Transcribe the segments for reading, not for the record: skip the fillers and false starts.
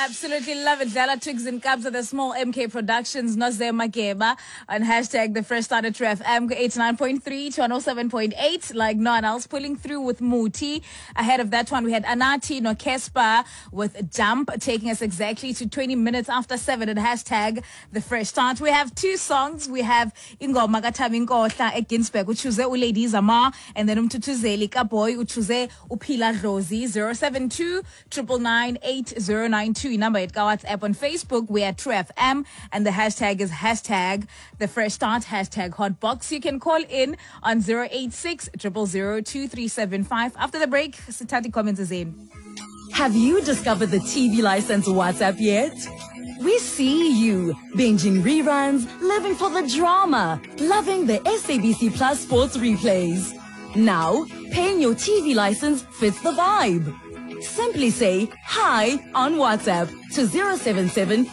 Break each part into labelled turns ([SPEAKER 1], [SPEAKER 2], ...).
[SPEAKER 1] Absolutely love it. Dala Twigs and Cabs of the Small MK Productions, Noze Mageba, on hashtag the first starter to FM 89.3 to 107.8, like no one else, pulling through with Muti. Ahead of that one, we had Anati no Kespa with Jump, taking us exactly to 20 minutes after 7 at hashtag the fresh start. We have two songs. We have Ingoma Katami Nkotla eGinsberg, uchuze uLady Zama, and then umtutuzeli Kaboy, uchuze uPhila Rosie, 072 999 8092. Number it go WhatsApp on Facebook. We are True FM, and the hashtag is hashtag the fresh start, hashtag hotbox. You can call in on 086 000 2375. After the break, Sitati comments is in.
[SPEAKER 2] Have you discovered the TV license WhatsApp yet? We see you binging reruns, living for the drama, loving the SABC Plus sports replays. Now, paying your TV license fits the vibe. Simply say hi on WhatsApp to 077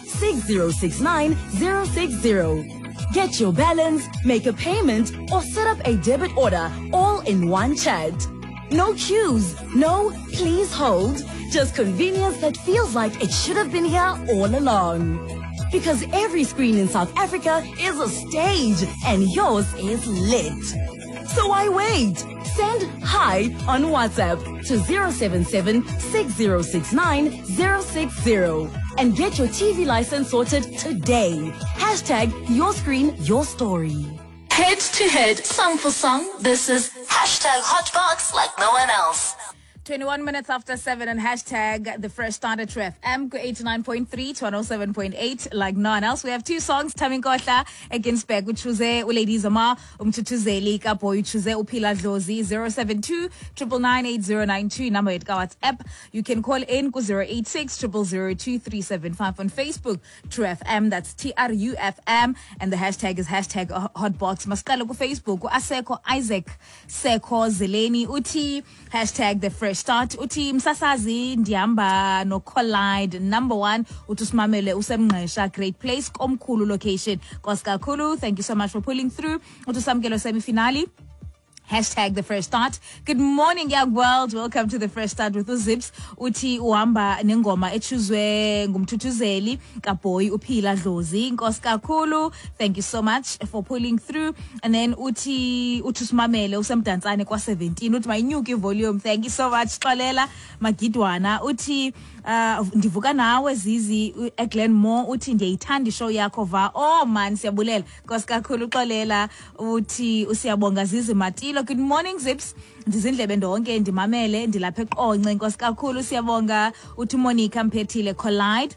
[SPEAKER 2] 6069 060. Get your balance, make a payment, or set up a debit order all in one chat. No queues, no please hold, just convenience that feels like it should have been here all along. Because every screen in South Africa is a stage and yours is lit. So why wait? Send hi on WhatsApp to 077 6069 060 and get your TV license sorted today. Hashtag your screen, your story.
[SPEAKER 3] Head to head, song for song, this is hashtag Hotbox like no one else.
[SPEAKER 1] 21 minutes after 7 and hashtag the fresh starter to FM 89.3 to 107.8, like no one else. We have two songs, Tami Nkotla eGinsberg, uchuze uLady Zama, umtutuzeli Kaboy, uchuze uPhila Dlozi, 072 999 8092. Number it go WhatsApp. You can call in ku 086 000 2375 on Facebook, True FM, that's TRUFM, and the hashtag is hashtag hotbox. Maskala ku Facebook, Aseko Isaac Seko Zeleni uti hashtag the fresh start. Uti msasazi ndihamba no Collide number 1 utusimamele usemnqesha great place komkhulu location Koskakhulu. Thank you so much for pulling through. Utusamkelo semi-finale. Hashtag the first start. Good morning, young world. Welcome to the first start with Uzips. Uti uhamba nengoma echuzwe ngumthuthuzeli Kaboy uPhila Dlozi. Koskakhulu. Thank you so much for pulling through. And then uti utusimamele usemdantsane kwa 17. Uti mayinyuke volume. Thank you so much. Xolela Magidwana. Uti ndivuka nawe Zizi eGlenmore. Uti ndiyayithanda show yakho va. Oh man, siyabulela. Koskakhulu xolela. Uti usiyabonga Zizi Matilo. Good morning Zips. Ndizindlebe ndonke ndimamele ndilapha eQonce. Nkosi siyabonga. Uthi Monica Mphethile Collide.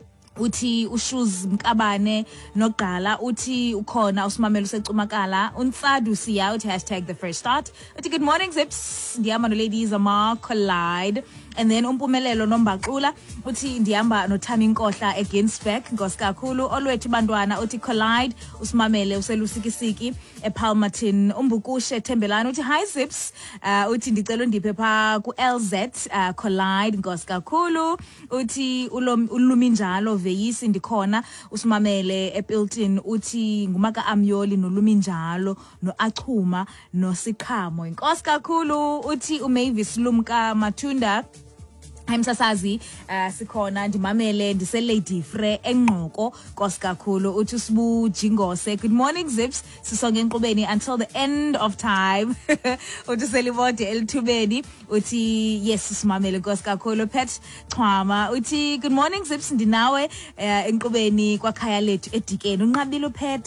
[SPEAKER 1] Uthi uShoes Mkabane noGqala. Uthi ukhona uSimamela useCumakala. Unsadu siya uthi hashtag the first start. Uthi good morning Zips. Ndihamba noLady Zama Collide. And then umpumelelo nombaqula uthi ndihamba noThami Nkotla eGinsberg. Nkoskakhulu olwethu bantwana uthi Collide uSimamele uselusikisiki ePalmerton. Umbukushe Thembelani uthi hi Zips. Uthi ndicela ndiphe pha ku LZ Collide. Nkoskakhulu uthi uLuminjalo Veyisi ndikhona uSimamele ePilton. Uthi ngumaka Amyoli noLuminjalo noAchuma noSiqhamo. Nkoskakhulu uthi uMavis Lumka Matunda. I'm Sasazi, sikhona ndimamele ndiseLady Fre engqoko Koskakhulu uthi Sibu Jingose. Good morning Zips. Sisonke enkqubeni until the end of time. Uthi selibode elithubeni uthi yes simamele Koskakhulu. Pet Chwama uthi good morning Zips ndinawe enkqubeni kwakhaya lethu eDikeni. Unqabile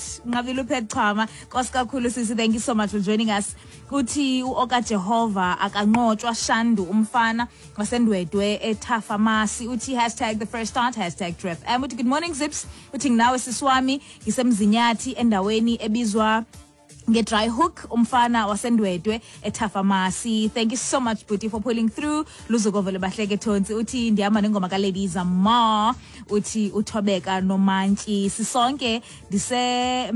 [SPEAKER 1] Pet Chwama. Koskakhulu sisi, thank you so much for joining us. Uthi uOka Jehova akanqotshwa Shandu umfana wasendwedwe eThafamasi. Uthi hashtag the first start, hashtag True FM. Uthi good morning Zips. Uthi nginawe siswami ngisemzinyathi endaweni ebizwa ngeDry Hook umfana wasendwedwe eThafamasi. Thank you so much Buti for pulling through. Luzokovele Bahleke Thonsi uthi ndihamba nengoma kaLady Zama. Uthi uthobeka nomantyi sisonke ndise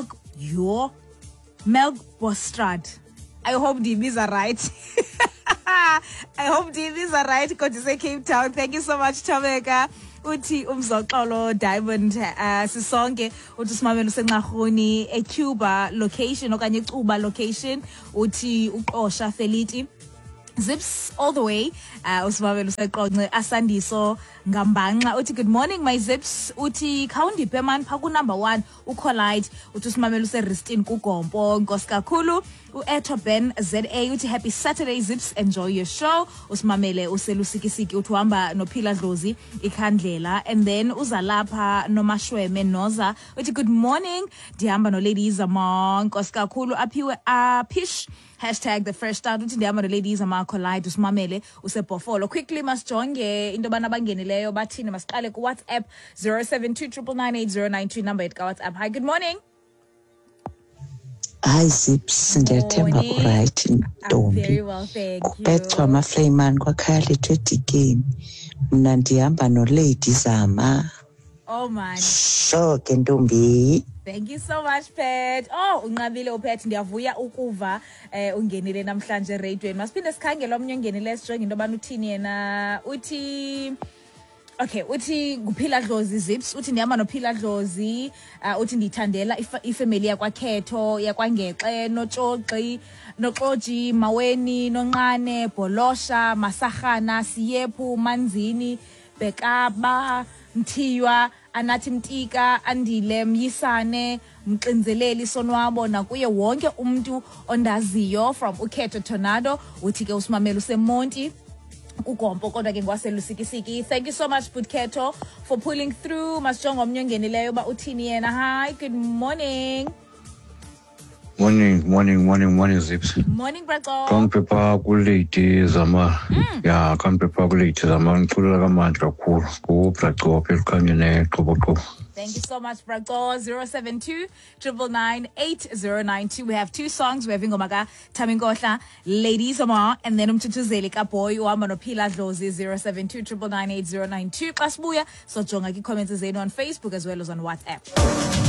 [SPEAKER 1] Melk Bostrad. I hope these are right. I hope these are right. Go to say Cape Town. Thank you so much, Thobeka. Uthi umzoxolo Diamond sisonke uthi Simamela usenqahuni eCuba location okanye eCuba location. Uthi uqosha Feliti Zips all the way. Usibabelo seqonce asandiso ngambanqa uthi good morning my Zips uthi khawundiphe man pha ku number 1 uCollide uthi usimamelo seRistin kuGompo nkosi kakhulu. Uetho Ben ZA uthi happy Saturday Zips, enjoy your show. Usimamele uselusikisiki uthi uhamba noPhila Dlozi ikhandlela, and then uzalapha nomashweme noza uthi good morning ndihamba no ladies among nkosi kakhulu aphiwe apish hashtag the fresh start uthi ndihamba no ladies ama Collide usimamele usebhofolo. Quickly masijonge into bana bangenileyo bathini, masiqale ku WhatsApp 0729980992 number ka WhatsApp. Hi, good morning.
[SPEAKER 4] Hi Zips, ndiyathemba ku right ntombi.
[SPEAKER 1] Very well, thank you.
[SPEAKER 4] Kubethwa amaflayman kwakhaya lethu edikeni. Mna ndihamba no ladies ama.
[SPEAKER 1] Oh man.
[SPEAKER 4] So ke ntombi.
[SPEAKER 1] Thank you so much, Pet. Oh, unqabile uPet, ndiyavuya ukuva ungenile namhlanje radioweni. Masiphinde sikhangele omnye ongenile sijonge into bani uthini yena. Uthi nguPhila Dlozi Zips, uthi ndihamba noPhila Dlozi, uthi ndithandela ifamily yakwakhetho, yakwangexe, noXoxi, noXoji, Maweni, Nonqane, Bolosha, Masarhana, Siyephu, Manzini, Bekaba, Mthiywa, Anathi Mtika, Andile, Myisane, Mxinzeleli Sonwabo, nakuye wonke umuntu ondaziyo from uKhetho Tornado. Uthi ke usimamela useMonti uGompo kodwa ke ngwaselusikisiki. Thank you so much Butketo for pulling through. Masijonga omnye ongenileyo ba uthini yena. Hi, good morning.
[SPEAKER 5] Morning Zips.
[SPEAKER 1] Morning Braxo.
[SPEAKER 5] Can't prepare ku late zama. Yeah, can't prepare ku late zama. Ngicula kamanje kakhulu. Ku Braxo phela khanye ne qobo.
[SPEAKER 1] Thank you so much, Braxo. 072-999-8092. We have 2 songs. We have Ingomaka Tamingotla, Ladies Ama, and then Umtutuzeli Kapoy, Uama noPhila Dlozi, 072-999-8092. Plus Buya. So jonga ki comments zenu on Facebook as well as on WhatsApp.